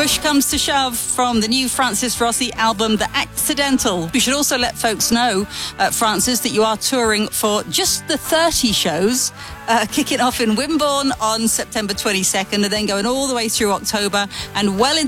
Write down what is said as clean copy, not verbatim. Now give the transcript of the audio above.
push comes to shove from the new Francis Rossi album, The Accidental. We should also let folks know, Francis, that you are touring for just the 30 shows, kicking off in Wimborne on September 22nd and then going all the way through October and well